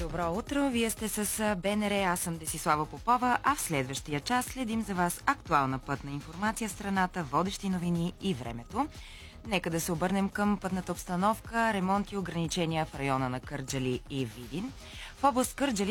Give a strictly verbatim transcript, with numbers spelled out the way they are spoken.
Добро утро! Вие сте с БНР, аз съм Десислава Попова, а в следващия час следим за вас актуална пътна информация в страната, водещи новини и времето. Нека да се обърнем към пътната обстановка, ремонт и ограничения в района на Кърджали и Видин. В област Кърджали